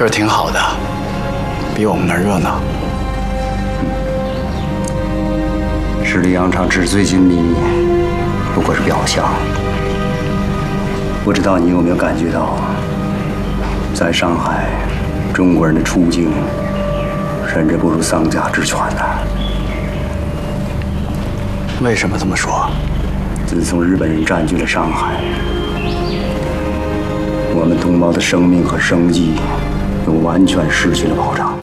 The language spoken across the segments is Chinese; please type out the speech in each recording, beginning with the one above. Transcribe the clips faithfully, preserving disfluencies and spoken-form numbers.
这儿挺好的，比我们那儿热闹。 十里洋场纸醉金迷，不过是表象。不知道你有没有感觉到，在上海，中国人的处境甚至不如丧家之犬呢？ 为什么这么说？ 自从日本人占据了上海，我们同胞的生命和生计都完全失去了保障。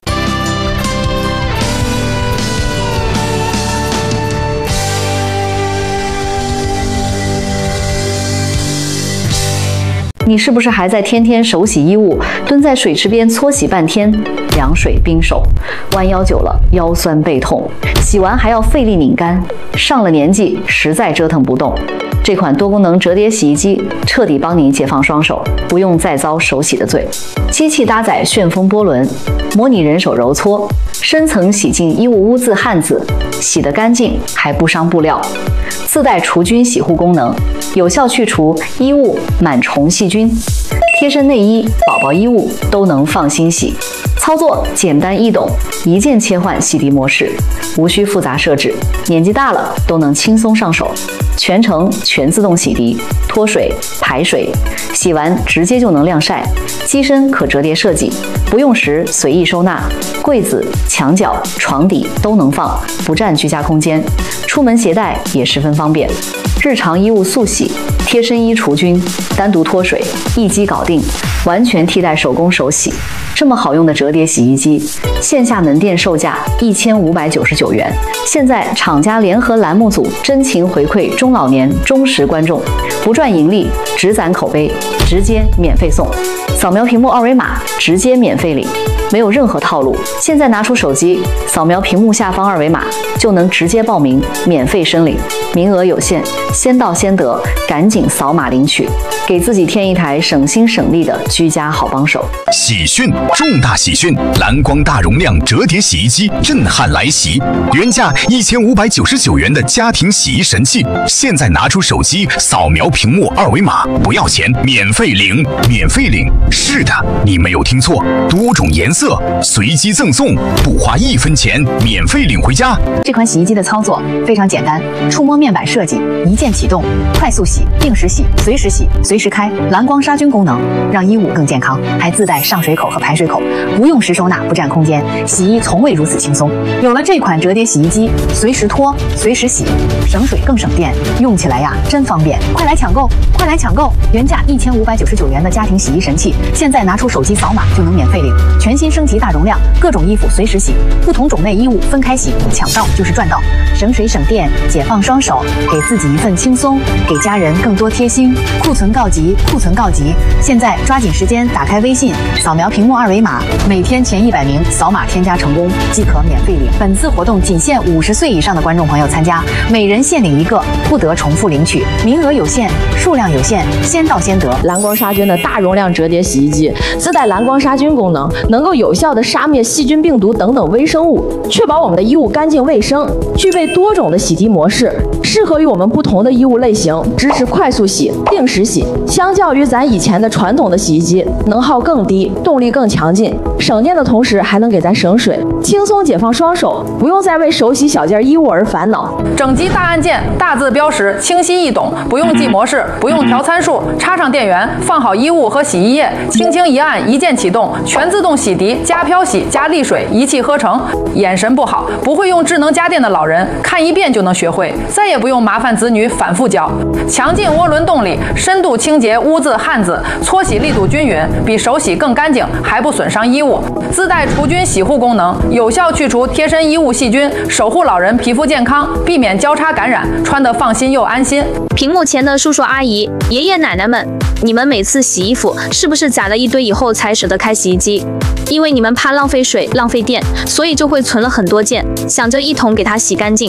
你是不是还在天天手洗衣物，蹲在水池边搓洗半天，凉水冰手，弯腰久了腰酸背痛，洗完还要费力拧干，上了年纪实在折腾不动。这款多功能折叠洗衣机彻底帮你解放双手，不用再遭手洗的罪。机器搭载旋风波轮，模拟人手揉搓，深层洗净衣物污渍汗渍，洗得干净还不伤布料。自带除菌洗护功能，有效去除衣物螨虫细菌。贴身内衣、宝宝衣物都能放心洗。操作简单易懂，一键切换洗涤模式，无需复杂设置，年纪大了都能轻松上手。全程全自动洗涤、脱水、排水，洗完直接就能晾晒。机身可折叠设计，不用时随意收纳，柜子、墙角、床底都能放，不占居家空间。出门携带也十分方便。日常衣物速洗，贴身衣除菌，单独脱水，一机搞定，完全替代手工手洗。这么好用的折叠洗衣机，线下门店售价一千五百九十九元。现在厂家联合栏目组真情回馈中老年忠实观众，不赚盈利，只攒口碑，直接免费送。扫描屏幕二维码，直接免费领，没有任何套路。现在拿出手机，扫描屏幕下方二维码，就能直接报名，免费申领。名额有限，先到先得，赶紧扫码领取，给自己添一台省心省力的居家好帮手。 喜讯，重大喜讯！蓝光大容量折叠洗衣机震撼来袭，原价一千五百九十九元的家庭洗衣神器，现在拿出手机扫描屏幕二维码，不要钱，免费领，免费领。是的，你没有听错，多种颜色随机赠送，不花一分钱，免费领回家。 这款洗衣机的操作非常简单，触摸面板设计，一键启动，快速洗、定时洗、随时洗、随时开，蓝光杀菌功能，让衣物更健康，还自带上水口和排水口，不用时收纳，不占空间，洗衣从未如此轻松。有了这款折叠洗衣机，随时脱，随时洗，省水更省电，用起来呀真方便！快来抢购，快来抢购！原价一千五百九十九元的家庭洗衣神器，现在拿出手机扫码就能免费领，全新升级大容量，各种衣服随时洗，不同种类衣物分开洗，抢到就是赚到，省水省电，解放双手，给自己一份轻松，给家人更多贴心。库存告急，库存告急！现在抓紧时间打开微信，扫描屏幕二维码，每天前一百名扫码添加成功即可免费领。本次活动仅限五十岁以上的观众朋友参加，每人限领一个，不得重复领取，名额有限，数量有限，先到先得。 蓝光杀菌的大容量折叠洗衣机，自带蓝光杀菌功能，能够有效的杀灭细菌、病毒等等微生物，确保我们的衣物干净卫生。具备多种的洗涤模式，适合于我们不同的衣物类型，支持快速洗、定时洗。相较于咱以前的传统的洗衣机，能耗更低，动力更强劲，省电的同时还能给咱省水，轻松解放双手，不用再为手洗小件衣物而烦恼。 整机大按键，大字标识，清晰易懂，不用记模式，不用调参数，插上电源，放好衣物和洗衣液，轻轻一按，一键启动，全自动洗涤加漂洗加沥水，一气呵成。眼神不好，不会用智能家电的老人，看一遍就能学会，再也不用麻烦子女反复教。强劲涡轮动力，深度清洁污渍汗渍，搓洗力度均匀，比手洗更干净，还不损伤衣物。自带除菌洗护功能，有效去除贴身衣物细菌，守护老人皮肤健康，避免交叉感染，穿得放心又安心。 屏幕前的叔叔阿姨、爷爷奶奶们，你们每次洗衣服是不是攒了一堆以后才舍得开洗衣机？因为你们怕浪费水、浪费电，所以就会存了很多件，想着一桶给它洗干净。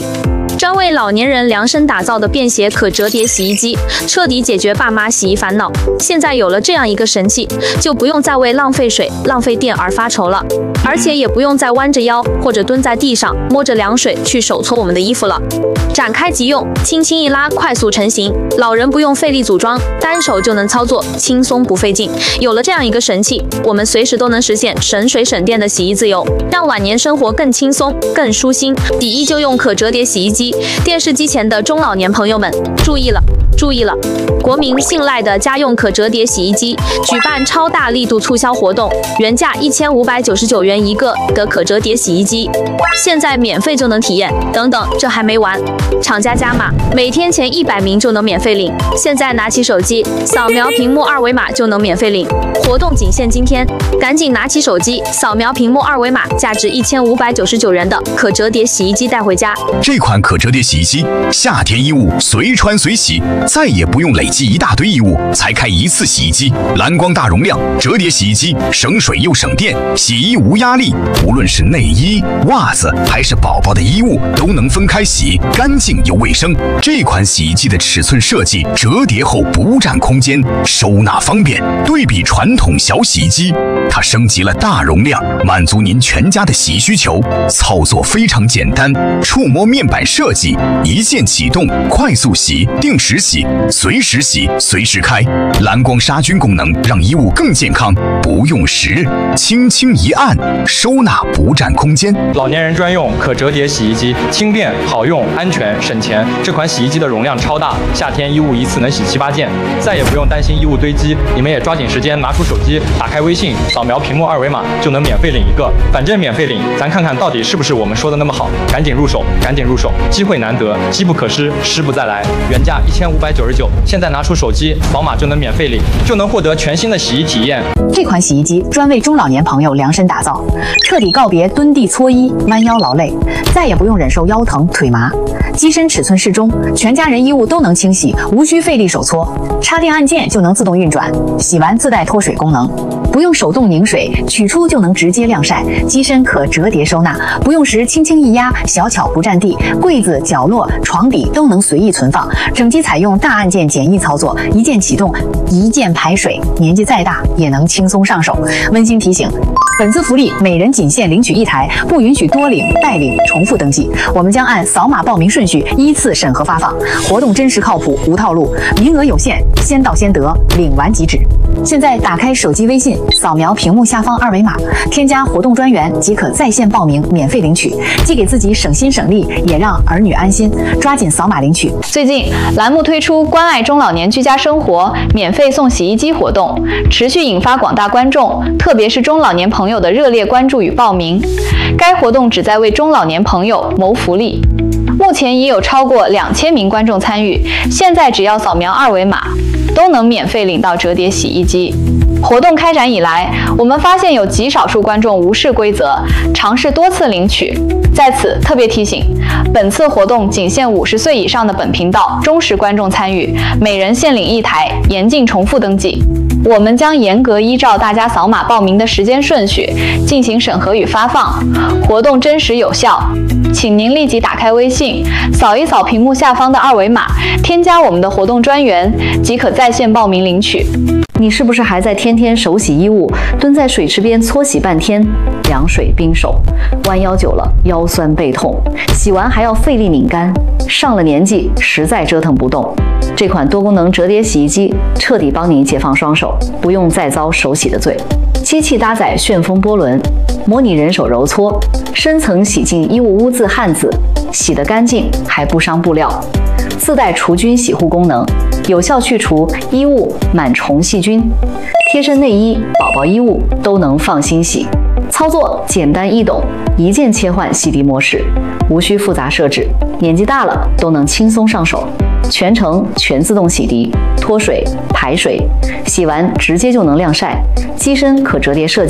专为老年人量身打造的便携可折叠洗衣机，彻底解决爸妈洗衣烦恼。现在有了这样一个神器，就不用再为浪费水、浪费电而发愁了，而且也不用再弯着腰或者蹲在地上摸着凉水去手搓我们的衣服了。展开即用，轻轻一拉，快速成型，老人不用费力组装，单手就能操作，轻松不费劲。有了这样一个神器，我们随时都能实现省水省电的洗衣自由，让晚年生活更轻松、更舒心。洗衣就用可折叠洗衣机，电视机前的中老年朋友们注意了！注意了，国民信赖的家用可折叠洗衣机举办超大力度促销活动，原价一千五百九十九元一个的可折叠洗衣机，现在免费就能体验。等等，这还没完，厂家加码，每天前一百名就能免费领。现在拿起手机，扫描屏幕二维码就能免费领。活动仅限今天，赶紧拿起手机，扫描屏幕二维码，价值一千五百九十九元的可折叠洗衣机带回家。 这款可折叠洗衣机，夏天衣物随穿随洗。再也不用累积一大堆衣物才开一次洗衣机，蓝光大容量折叠洗衣机，省水又省电，洗衣无压力。无论是内衣、袜子还是宝宝的衣物，都能分开洗，干净又卫生。这款洗衣机的尺寸设计，折叠后不占空间，收纳方便。对比传统小洗衣机，它升级了大容量，满足您全家的洗衣需求。操作非常简单，触摸面板设计，一键启动，快速洗，定时洗。随时洗，随时开，蓝光杀菌功能让衣物更健康，不用时，轻轻一按，收纳不占空间。 老年人专用可折叠洗衣机，轻便好用，安全省钱。这款洗衣机的容量超大，夏天衣物一次能洗七八件，再也不用担心衣物堆积。你们也抓紧时间拿出手机，打开微信，扫描屏幕二维码就能免费领一个，反正免费领，咱看看到底是不是我们说的那么好。赶紧入手，赶紧入手，机会难得，机不可失，失不再来。原价一千五百九十九，现在拿出手机扫码就能免费领，就能获得全新的洗衣体验。 这款洗衣机专为中老年朋友量身打造，彻底告别蹲地搓衣、弯腰劳累，再也不用忍受腰疼腿麻。机身尺寸适中，全家人衣物都能清洗，无需费力手搓，插电按键就能自动运转，洗完自带脱水功能，不用手动拧水，取出就能直接晾晒。机身可折叠收纳，不用时轻轻一压，小巧不占地，柜子、角落、床底都能随意存放。整机采用大按键简易操作，一键启动，一键排水，年纪再大也能轻松上手。温馨提醒，本次福利每人仅限领取一台，不允许多领、代领、重复登记。我们将按扫码报名顺序依次审核发放，活动真实靠谱，无套路，名额有限，先到先得，领完即止。现在打开手机微信，扫描屏幕下方二维码，添加活动专员即可在线报名，免费领取，既给自己省心省力，也让儿女安心。抓紧扫码领取。 最近，栏目推出关爱中老年居家生活免费送洗衣机活动，持续引发广大观众，特别是中老年朋友的热烈关注与报名。该活动旨在为中老年朋友谋福利。目前已有超过两千名观众参与，现在只要扫描二维码，都能免费领到折叠洗衣机。活动开展以来，我们发现有极少数观众无视规则，尝试多次领取。在此特别提醒，本次活动仅限五十岁以上的本频道忠实观众参与，每人限领一台，严禁重复登记。我们将严格依照大家扫码报名的时间顺序进行审核与发放，活动真实有效。请您立即打开微信，扫一扫屏幕下方的二维码，添加我们的活动专员，即可在线报名领取。你是不是还在天天手洗衣物，蹲在水池边搓洗半天，凉水冰手，弯腰久了腰酸背痛，洗完还要费力拧干，上了年纪实在折腾不动。这款多功能折叠洗衣机彻底帮你解放双手，不用再遭手洗的罪。机器搭载旋风波轮，模拟人手揉搓，深层洗净衣物污渍汗渍，洗得干净还不伤布料。自带除菌洗护功能，有效去除衣物螨虫细菌，贴身内衣、宝宝衣物都能放心洗。操作简单易懂，一键切换洗涤模式，无需复杂设置，年纪大了都能轻松上手。全程全自动洗涤、脱水、排水，洗完直接就能晾晒。机身可折叠设计，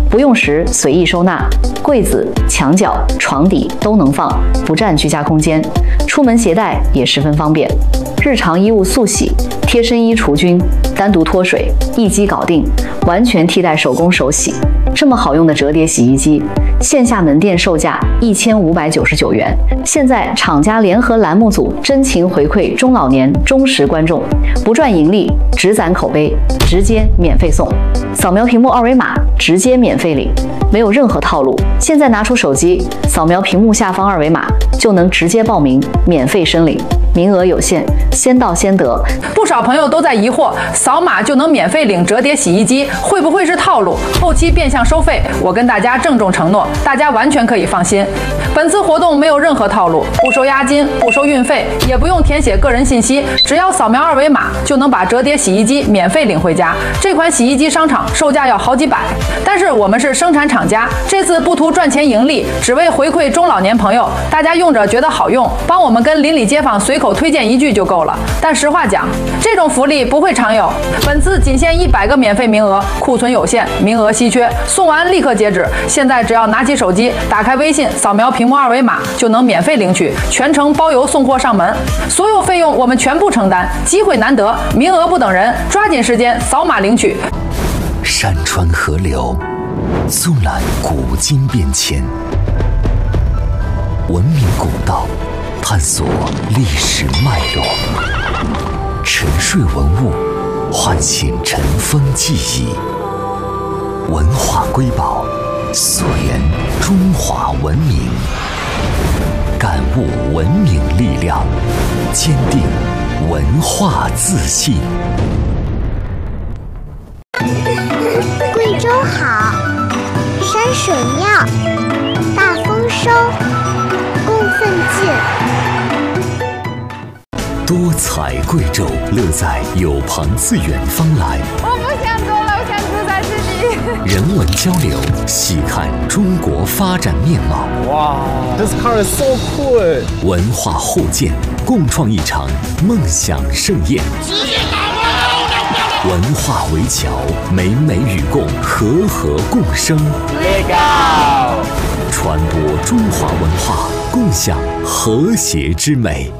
不用时随意收纳，柜子、墙角、床底都能放，不占居家空间。出门携带也十分方便。日常衣物速洗，贴身衣除菌，单独脱水，一机搞定，完全替代手工手洗。这么好用的折叠洗衣机，线下门店售价一千五百九十九元。现在厂家联合栏目组真情回馈中老年忠实观众，不赚盈利，只攒口碑，直接免费送。扫描屏幕二维码，直接免费领，没有任何套路。现在拿出手机，扫描屏幕下方二维码，就能直接报名，免费申领。名额有限，先到先得。 不少朋友都在疑惑，扫码就能免费领折叠洗衣机，会不会是套路？后期变相收费？我跟大家郑重承诺，大家完全可以放心。本次活动没有任何套路，不收押金，不收运费，也不用填写个人信息，只要扫描二维码就能把折叠洗衣机免费领回家。这款洗衣机商场售价要好几百，但是我们是生产厂家，这次不图赚钱盈利，只为回馈中老年朋友，大家用着觉得好用，帮我们跟邻里街坊随口推荐一句就够了。但实话讲，这种福利不会常有，本次仅限一百个免费名额，库存有限，名额稀缺，送完立刻截止。现在只要拿起手机，打开微信，扫描屏幕二维码，就能免费领取，全程包邮送货上门，所有费用我们全部承担。机会难得，名额不等人，抓紧时间扫码领取。 山川河流，纵览古今变迁，文明古道，探索历史脉络，沉睡文物，唤醒尘封记忆，文化瑰宝，溯源中华文明，感悟文明力量，坚定文化自信。 贵州好，山水妙，大丰收，供奉进。 多彩贵州，乐在有朋自远方来。 我不想走了，我想住在这里。 人文交流，细看中国发展面貌。 哇 ，This car is so cool！ 文化互鉴，共创一场梦想盛宴。文化围桥，美美与共，和和共生。传播中华文化，共享和谐之美。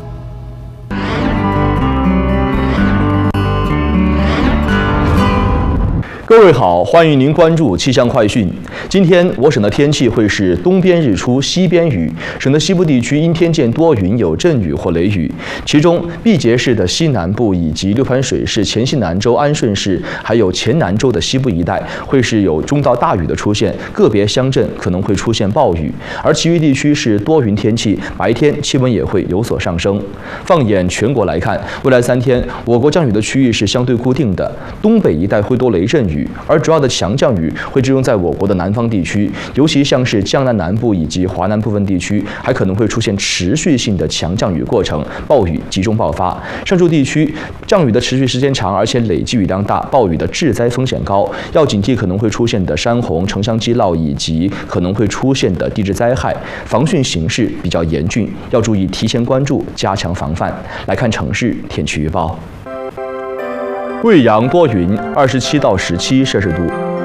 各位好，欢迎您关注气象快讯。今天我省的天气会是东边日出西边雨，省的西部地区阴天见多云，有阵雨或雷雨。其中毕节市的西南部以及六盘水市、黔西南州、安顺市还有黔南州的西部一带会是有中到大雨的出现，个别乡镇可能会出现暴雨。而其余地区是多云天气，白天气温也会有所上升。放眼全国来看，未来三天我国降雨的区域是相对固定的，东北一带会多雷阵雨。而主要的强降雨会集中在我国的南方地区，尤其像是江南南部以及华南部分地区，还可能会出现持续性的强降雨过程，暴雨集中爆发。上述地区降雨的持续时间长，而且累积雨量大，暴雨的致灾风险高，要警惕可能会出现的山洪、城乡积涝以及可能会出现的地质灾害，防汛形势比较严峻，要注意提前关注，加强防范。来看城市天气预报。贵阳多云，二十七到十七摄氏度；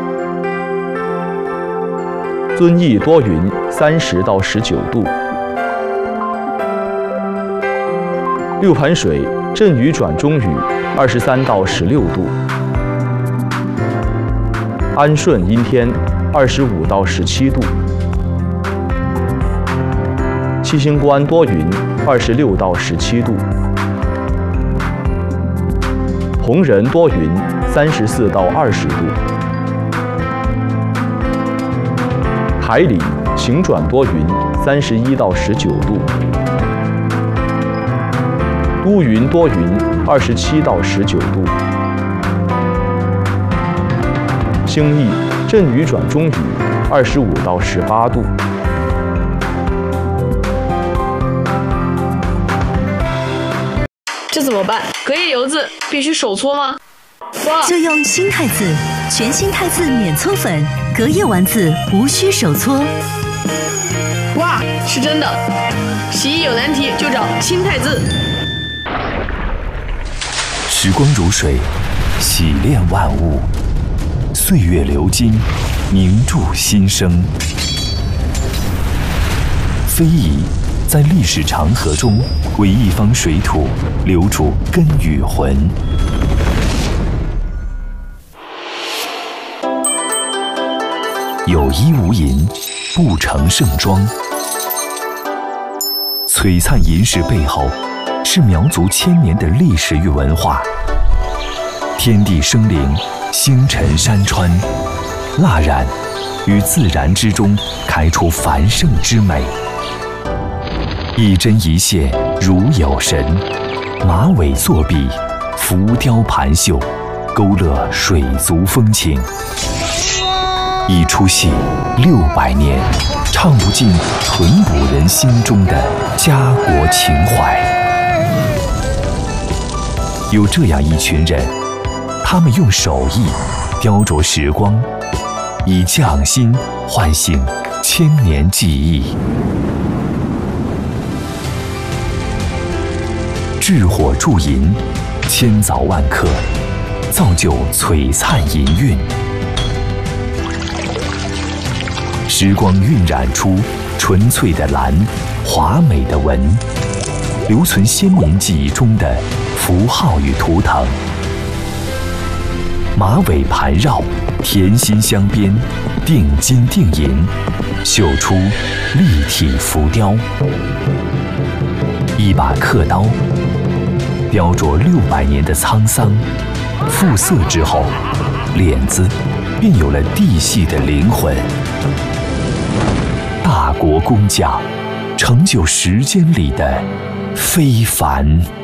遵义多云，三十到十九度；六盘水阵雨转中雨，二十三到十六度；安顺阴天，二十五到十七度；七星关多云，二十六到十七度。红仁多云，三十四到二十度；海里晴转多云，三十一到十九度；乌云多云，二十七到十九度；兴义阵雨转中雨，二十五到十八度。 这怎么办？隔夜油渍必须手搓吗？ 就用新汰渍，全新汰渍免搓粉，隔夜丸子无需手搓。 哇，是真的！洗衣有难题就找新汰渍。 时光如水，洗炼万物；岁月流金， 凝铸新生。非遗在历史长河中为一方水土留住根与魂。有衣无银，不成盛装。璀璨银饰背后，是苗族千年的历史与文化。天地生灵，星辰山川，蜡染于自然之中开出繁盛之美。一针一线如有神，马尾作笔，浮雕盘绣，勾勒水族风情。一出戏六百年，唱不尽淳朴人心中的家国情怀。有这样一群人，他们用手艺雕琢时光，以匠心唤醒千年记忆。制火铸银，千凿万刻，造就璀璨银韵。时光晕染出纯粹的蓝，华美的纹，留存先民记忆中的符号与图腾。马尾盘绕，甜心镶边，定金定银，绣出立体浮雕。一把刻刀，雕琢六百年的沧桑，复色之后，脸子便有了地系的灵魂。大国工匠，成就时间里的非凡。